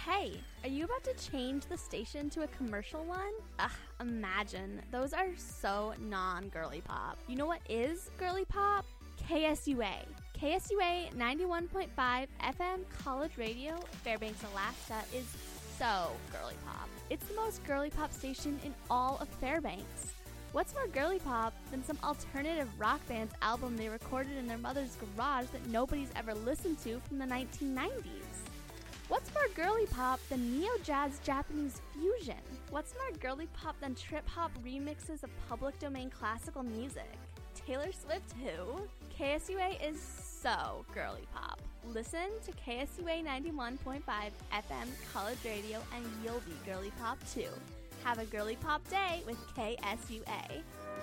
Hey, are you about to change the station to a commercial one? Ugh, imagine. Those are so non-girly pop. You know what is girly pop? KSUA. KSUA 91.5 FM College Radio, Fairbanks, Alaska is so girly pop. It's the most girly pop station in all of Fairbanks. What's more girly pop than some alternative rock band's album they recorded in their mother's garage that nobody's ever listened to from the 1990s? What's more girly pop than neo-jazz Japanese fusion? What's more girly pop than trip-hop remixes of public domain classical music? Taylor Swift who? KSUA is so girly pop. Listen to KSUA 91.5 FM College Radio and you'll be girly pop too. Have a girly pop day with KSUA.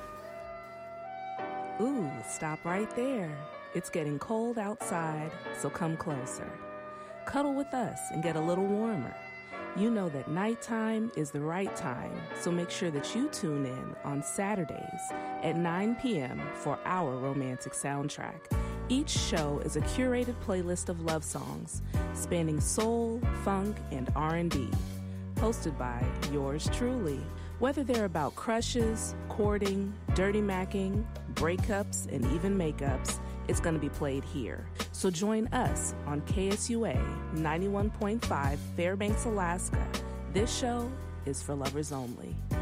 Ooh, stop right there. It's getting cold outside, so come closer. Cuddle with us and get a little warmer. You know that nighttime is the right time, so make sure that you tune in on Saturdays at 9 p.m. for our romantic soundtrack. Each show is a curated playlist of love songs spanning soul, funk, and R&B. Hosted by yours truly. Whether they're about crushes, courting, dirty macking, breakups, and even makeups, it's going to be played here. So join us on KSUA 91.5 Fairbanks, Alaska. This show is for lovers only.